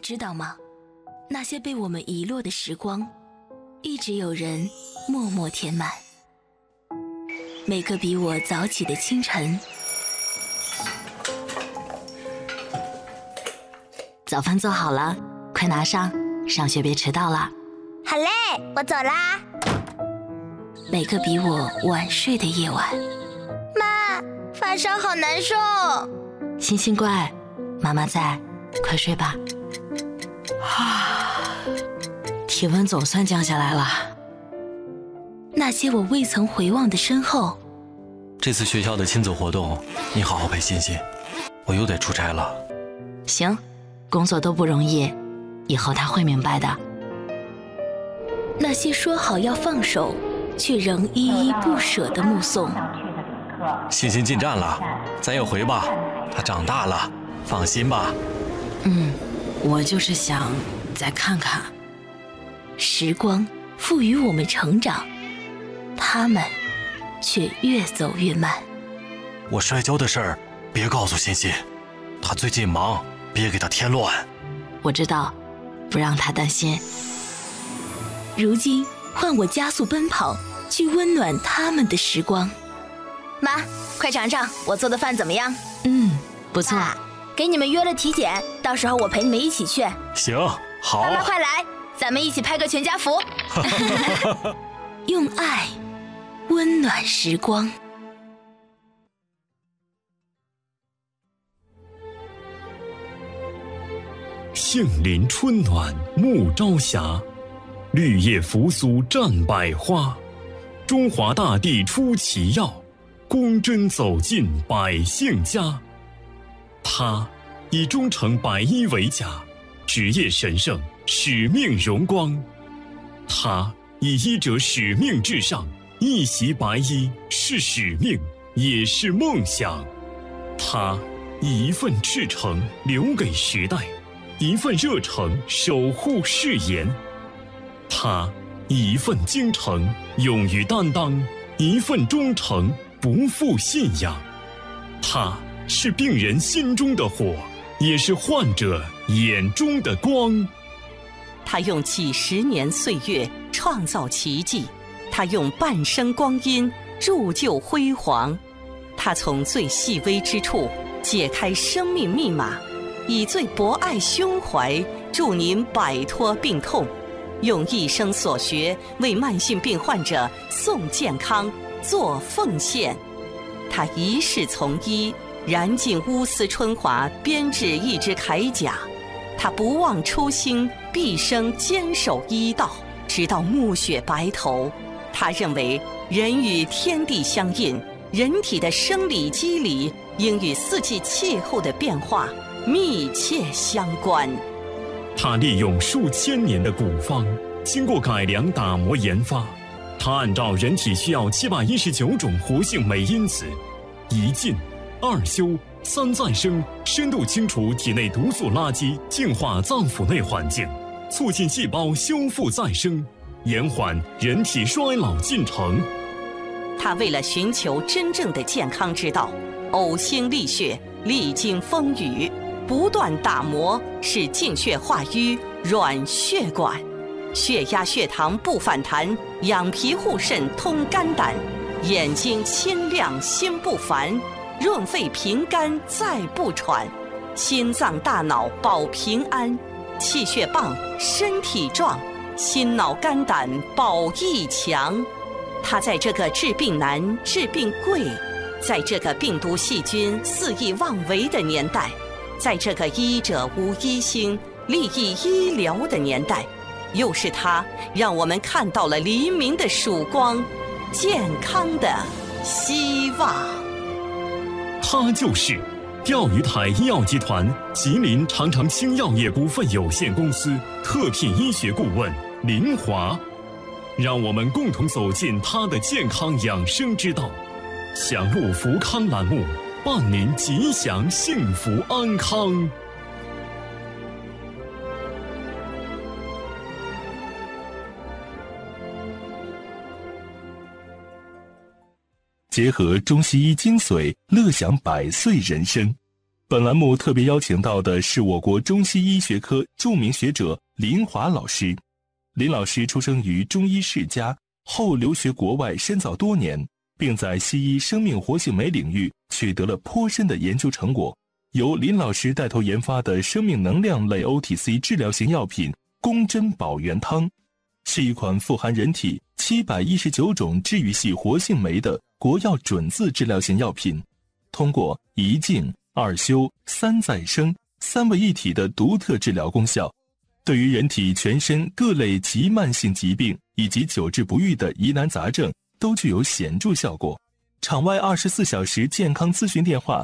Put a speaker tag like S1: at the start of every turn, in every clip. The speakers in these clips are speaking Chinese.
S1: 知道吗？那些被我们遗落的时光，一直有人默默填满。每个比我早起的清晨，
S2: 早饭做好了，快拿上，上学别迟到了。
S3: 好嘞，我走啦。
S1: 每个比我晚睡的夜晚。
S3: 妈，发烧好难受。
S2: 星星乖，妈妈在，快睡吧。体温总算降下来了。
S1: 那些我未曾回望的身后。
S4: 这次学校的亲子活动，你好好陪欣欣，我又得出差了。
S2: 行，工作都不容易，以后他会明白的。
S1: 那些说好要放手，却仍依依不舍的目送。
S4: 欣欣进站了，咱也回吧，她长大了，放心吧。
S2: 我就是想再看看。
S1: 时光赋予我们成长，他们却越走越慢。
S4: 我摔跤的事儿别告诉欣欣，她最近忙，别给她添乱。
S2: 我知道，不让她担心。
S1: 如今换我加速奔跑，去温暖他们的时光。
S3: 妈，快尝尝我做的饭怎么样？
S2: 不错。
S3: 给你们约了体检，到时候我陪你们一起去。
S4: 行，好。
S3: 妈妈快来，咱们一起拍个全家福。
S1: 用爱温暖时光。
S5: 杏林春暖暮朝霞，绿叶扶苏占百花。中华大地出奇药，公针走进百姓家。他以忠诚白衣为甲，职业神圣，使命荣光。他以医者使命至上，一袭白衣是使命，也是梦想。他以一份赤诚留给时代，一份热诚守护誓言。他以一份精诚勇于担当，一份忠诚不负信仰。他是病人心中的火，也是患者眼中的光。
S6: 他用几十年岁月创造奇迹，他用半生光阴铸就辉煌。他从最细微之处解开生命密码，以最博爱胸怀助您摆脱病痛，用一生所学为慢性病患者送健康做奉献。他一世从医，燃尽乌丝春华，编制一支铠甲。他不忘初心，毕生坚守医道，直到暮雪白头。他认为人与天地相应，人体的生理机理应与四季气候的变化密切相关。
S5: 他利用数千年的古方，经过改良打磨研发，他按照人体需要719种活性酶因子，一进二修三再生，深度清除体内毒素垃圾，净化脏腑内环境，促进细胞修复再生，延缓人体衰老进程。
S6: 他为了寻求真正的健康之道，呕心沥血，历经风雨，不断打磨，使净血化瘀，软血管，血压血糖不反弹，养脾护肾通肝胆，眼睛清亮心不烦，润肺平肝再不喘，心脏大脑保平安，气血棒身体壮，心脑肝胆保益强。他在这个治病难治病贵，在这个病毒细菌肆意妄为的年代，在这个医者无医心，利益医疗的年代，又是他让我们看到了黎明的曙光，健康的希望。
S5: 他就是钓鱼台医药集团吉林长城青药业股份有限公司特聘医学顾问林华。让我们共同走进他的健康养生之道。享路福康栏目，伴您吉祥幸福安康。
S7: 结合中西医精髓，乐享100岁人生。 本栏目特别邀请到的是我国中西医学科著名学者林华老师。林老师出生于中医世家，后留学国外深造多年，并在西医生命活性酶领域取得了颇深的研究成果。由林老师带头研发的生命能量类 OTC 治疗型药品宫珍保元汤，是一款富含人体719种治愈系活性酶的国药准字治疗型药品，通过一静、二修、三再生3位一体的独特治疗功效，对于人体全身各类急慢性疾病以及久治不愈的疑难杂症都具有显著效果。场外24小时健康咨询电话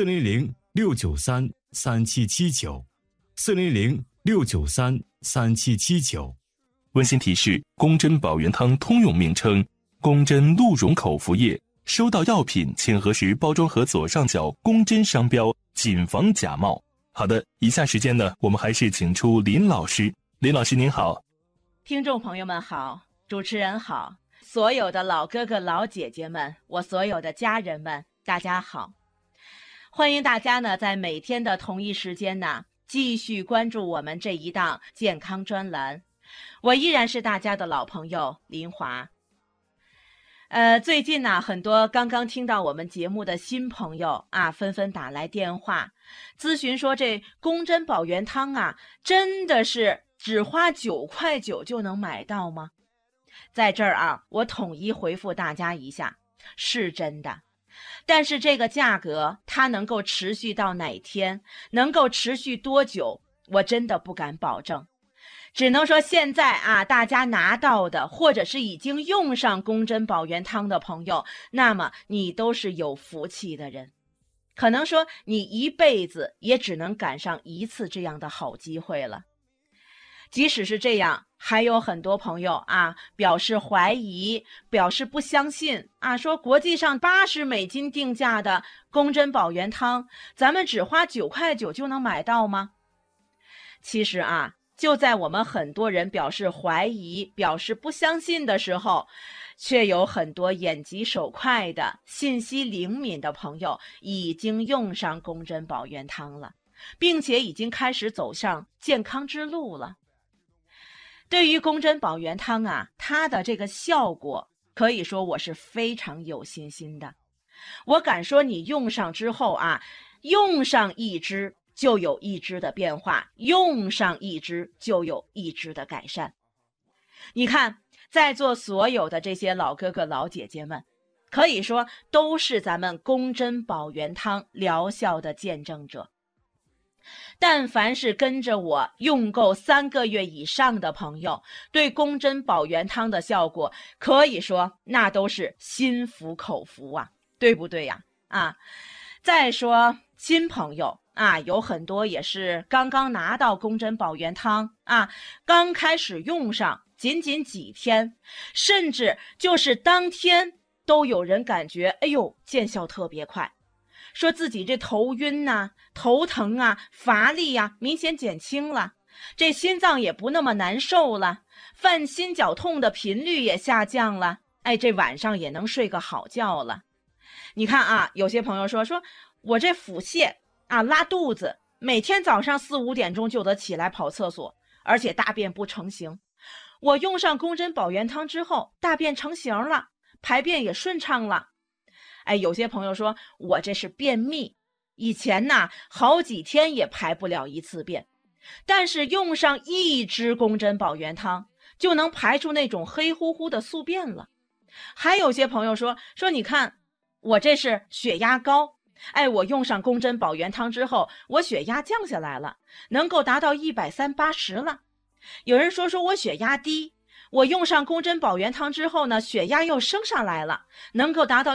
S7: ：400-693-3779，400-693-3779。温馨提示：宫珍保元汤通用名称宫珍鹿茸口服液。收到药品请核实包装盒左上角宫珍商标，谨防假冒。好的，以下时间呢，我们还是请出林老师。林老师您好。
S8: 听众朋友们好，主持人好，所有的老哥哥老姐姐们，我所有的家人们，大家好。欢迎大家呢在每天的同一时间呢继续关注我们这一档健康专栏。我依然是大家的老朋友林华。最近呢，很多刚刚听到我们节目的新朋友啊，纷纷打来电话咨询说，这宫珍保元汤啊，真的是只花9块9就能买到吗？在这儿啊，我统一回复大家一下，是真的。但是这个价格它能够持续到哪天，能够持续多久，我真的不敢保证。只能说现在啊，大家拿到的或者是已经用上宫珍保元汤的朋友，那么你都是有福气的人。可能说你一辈子也只能赶上一次这样的好机会了。即使是这样，还有很多朋友啊表示怀疑，表示不相信啊，说国际上80美金定价的宫珍保元汤，咱们只花9块9就能买到吗？其实啊，就在我们很多人表示怀疑、表示不相信的时候，却有很多眼疾手快的、信息灵敏的朋友已经用上宫珍保元汤了，并且已经开始走上健康之路了。对于宫珍保元汤啊，它的这个效果可以说我是非常有信心的。我敢说你用上之后啊，用上一支就有一支的变化，用上一支就有一支的改善。你看，在座所有的这些老哥哥老姐姐们，可以说都是咱们宫珍保元汤疗效的见证者。但凡是跟着我用够3个月以上的朋友，对宫珍保元汤的效果可以说那都是心服口服啊，对不对呀？再说新朋友啊，有很多也是刚刚拿到宫珍保元汤啊，刚开始用上仅仅几天，甚至就是当天都有人感觉哎呦见效特别快，说自己这头晕啊、头疼啊、乏力啊明显减轻了，这心脏也不那么难受了，犯心绞痛的频率也下降了，这晚上也能睡个好觉了。你看啊，有些朋友说我这腹泻啊、拉肚子，每天早上4、5点钟就得起来跑厕所，而且大便不成形。我用上宫珍保元汤之后，大便成型了，排便也顺畅了。有些朋友说我这是便秘，以前呢好几天也排不了1次便，但是用上1支宫珍保元汤就能排出那种黑乎乎的宿便了。还有些朋友说你看我这是血压高，我用上宫珍保元汤之后，我血压降下来了，能够达到130/80了。有人说我血压低，我用上宫珍保元汤之后呢，血压又升上来了，能够达到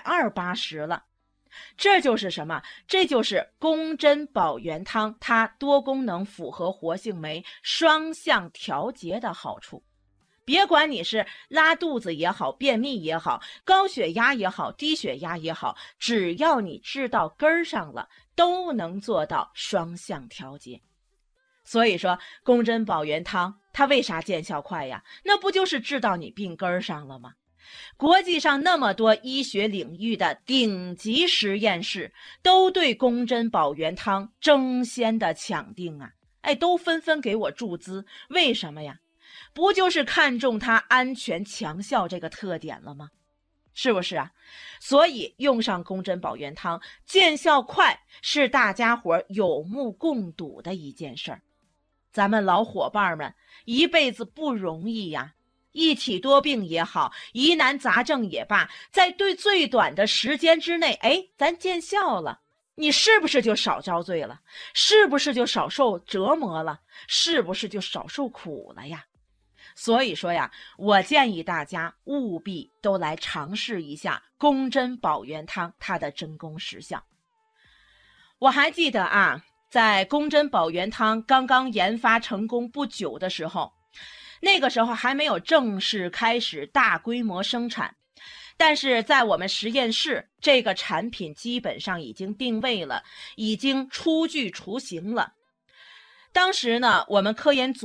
S8: 120/80了。这就是什么？这就是宫珍保元汤它多功能复合活性酶双向调节的好处。别管你是拉肚子也好，便秘也好，高血压也好，低血压也好，只要你治到根儿上了，都能做到双向调节。所以说宫珍保元汤它为啥见效快呀？那不就是治到你病根儿上了吗？ 国际上那么多医学领域的顶级实验室都对宫珍保元汤争先的抢订啊，都纷纷给我注资。为什么呀？不就是看中它安全强效这个特点了吗？是不是啊？所以用上宫珍保元汤见效快是大家伙有目共睹的一件事儿。咱们老伙伴们一辈子不容易呀，一体多病也好，疑难杂症也罢，在最短的时间之内，咱见效了，你是不是就少遭罪了？是不是就少受折磨了？是不是就少受苦了呀？所以说呀，我建议大家务必都来尝试一下宫珍保元汤它的真功实效。我还记得啊，在宫珍保元汤刚刚研发成功不久的时候，那个时候还没有正式开始大规模生产，但是在我们实验室，这个产品基本上已经定位了，已经初具雏形了。当时呢，我们科研组